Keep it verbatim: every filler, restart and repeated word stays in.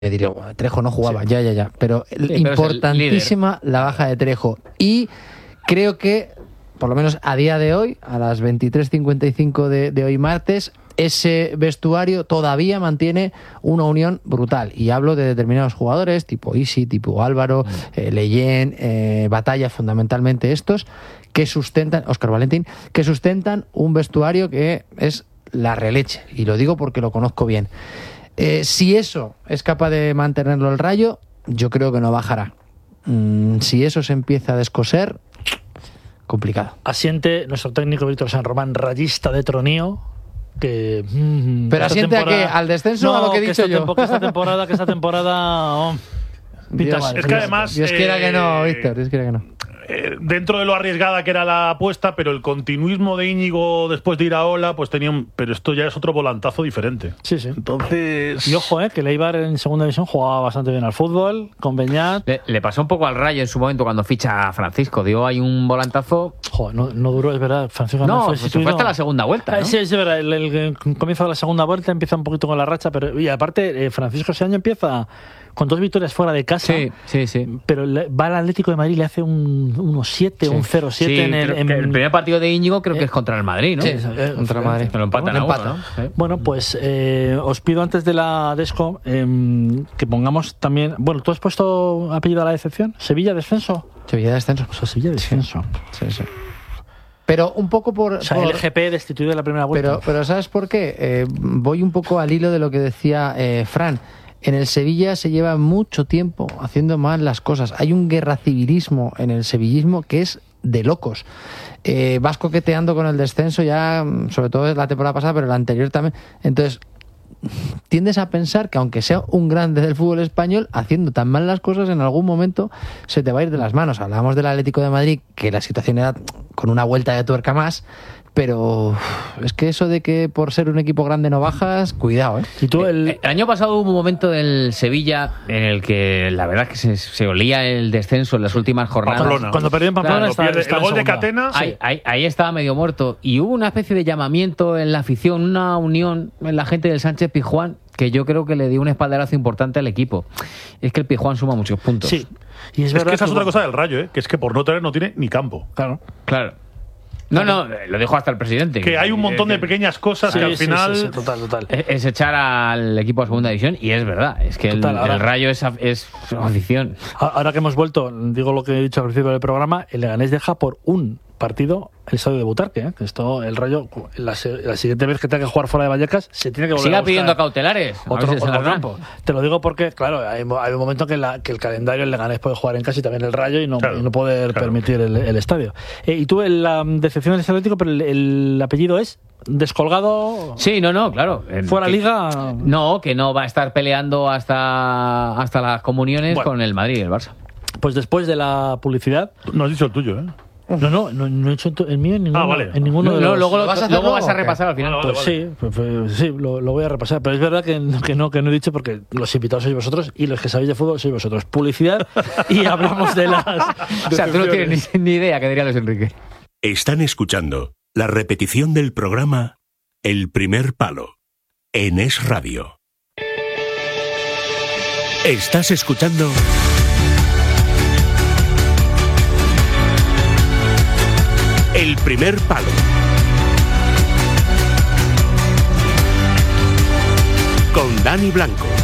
diré, bueno, Trejo no jugaba, Sí. ya, ya, ya. Pero Sí, pero importantísima la baja de Trejo. Y creo que, por lo menos a día de hoy, a las veintitrés cincuenta y cinco de, de hoy martes, ese vestuario todavía mantiene una unión brutal. Y hablo de determinados jugadores, tipo Isi, tipo Álvaro, eh, Leyen, eh, Batalla, fundamentalmente estos, que sustentan, Óscar Valentín, que sustentan un vestuario que es la releche. Y lo digo porque lo conozco bien. Eh, si eso es capaz de mantenerlo el Rayo, yo creo que no bajará. Mm, si eso se empieza a descoser, complicado. Asiente nuestro técnico Víctor San Román, rayista de Tronío. Que, mm, ¿Pero esta asiente temporada... a qué? ¿Al descenso no, o a lo que he que dicho esta yo? tempo- que esta temporada, que esta temporada oh, pinta Dios, mal. Es que además, Dios quiera que no, eh, Víctor, Dios quiera que no. eh, dentro de lo arriesgada que era la apuesta, pero el continuismo de Íñigo después de ir a Ola, pues tenía un, pero esto ya es otro volantazo diferente. Sí, sí. Entonces, Y ojo, eh, que Leibar en segunda división jugaba bastante bien al fútbol, con Beñat. Le, le pasó un poco al Rayo en su momento cuando ficha a Francisco. Dio ahí un volantazo. Joder, no, no duró, es verdad. Francisco No, fue pues se sustituido. fue hasta la segunda vuelta, Ah, ¿no? Sí, es verdad. El, el- el comienzo de la segunda vuelta empieza un poquito con la racha, pero y aparte, eh, Francisco ese año empieza con dos victorias fuera de casa. Sí, sí, sí. Pero le- va al Atlético de Madrid y le hace un uno siete, Sí. un cero siete Sí, en el. creo en- que el primer partido de Íñigo creo que es contra el Madrid, ¿no? Sí, eh, contra el Madrid. Que lo empatan a uno, Empata. ¿no? Sí. Bueno, pues eh, os pido antes de la Desco em, que pongamos también. Bueno, ¿tú has puesto apellido a la decepción? ¿Sevilla descenso? Sevilla de descenso. Pues a Sevilla descenso. Sí, sí. Pero un poco por... O sea, por- el G P destituido de la primera vuelta. Pero, pero ¿sabes por qué? Eh, voy un poco al hilo de lo que decía eh, Fran. En el Sevilla se lleva mucho tiempo haciendo mal las cosas. Hay un guerra civilismo en el sevillismo que es de locos. Eh, vas coqueteando con el descenso ya, sobre todo la temporada pasada, pero la anterior también. Entonces, tiendes a pensar que aunque sea un grande del fútbol español, haciendo tan mal las cosas, en algún momento se te va a ir de las manos. Hablábamos del Atlético de Madrid, que la situación era con una vuelta de tuerca más, pero es que eso de que por ser un equipo grande no bajas, cuidado, ¿eh? Y tú, el, El año pasado hubo un momento del Sevilla en el que la verdad es que se, se olía el descenso en las últimas jornadas. Pamplona. cuando perdió en Pamplona, Cuando estaba- pierde estaba el en gol de segunda. Catena, Ahí, ahí, ahí estaba medio muerto. Y hubo una especie de llamamiento en la afición, una unión en la gente del Sánchez Pizjuán, que yo creo que le dio un espaldarazo importante al equipo. Es que el Pizjuán suma muchos puntos. sí. Y es, es verdad que esa es otra que- cosa del Rayo, ¿eh? Que es que por no tener no tiene ni campo. Claro. Claro. No, no, lo dijo hasta el presidente. Que hay un montón de Es- pequeñas cosas Sí, que al sí, final... sí, sí, total, total. Es, es echar al equipo a segunda división y es verdad, es que el, Total, ahora- el Rayo es, af- es afición. Ahora que hemos vuelto, digo lo que he dicho al principio del programa, el Leganés deja por un partido el estadio de Butarque, ¿eh? Que esto, el Rayo, la, se- la siguiente vez que tenga que jugar fuera de Vallecas, se tiene que volver a Siga buscar pidiendo cautelares. a ver otro, si se otro las dan. campo. Te lo digo porque, claro, hay, mo- hay un momento que, la, que el calendario el Leganés puede jugar en casa y también el Rayo y no, Claro, y no poder claro. permitir el, el estadio. Eh, y tú, el, la decepción del Atlético, pero el, el apellido es descolgado. Sí, no, no, claro. Eh, Fuera que- liga. No, que no va a estar peleando hasta, hasta las comuniones Bueno. con el Madrid y el Barça. Pues después de la publicidad. No has dicho el tuyo, ¿eh? No, no, no, no he hecho el mío en ninguno, Ah, vale. en ninguno No, de no, los... luego ¿Lo lo- vas a hacer luego luego vas a o qué? repasar al final. Vale, Pues sí, pues, pues sí, lo, lo voy a repasar. Pero es verdad que, que no que no he dicho porque los invitados sois vosotros y los que sabéis de fútbol sois vosotros. Publicidad y hablamos de las... O sea, tú no tienes ni, ni idea, que diría Luis Enrique. Están escuchando la repetición del programa El Primer Palo en Es Radio. Estás escuchando El Primer Palo con Dani Blanco.